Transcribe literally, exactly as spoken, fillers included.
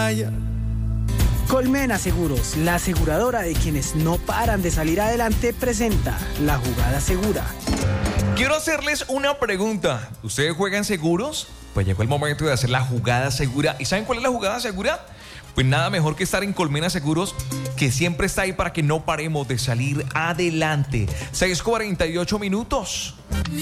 vaya. Colmena Seguros, la aseguradora de quienes no paran de salir adelante, presenta La Jugada Segura. Quiero hacerles una pregunta. ¿Ustedes juegan seguros? Pues llegó el momento de hacer la jugada segura. ¿Y saben cuál es la jugada segura? Pues nada mejor que estar en Colmena Seguros, que siempre está ahí para que no paremos de salir adelante. seis cuarenta y ocho minutos.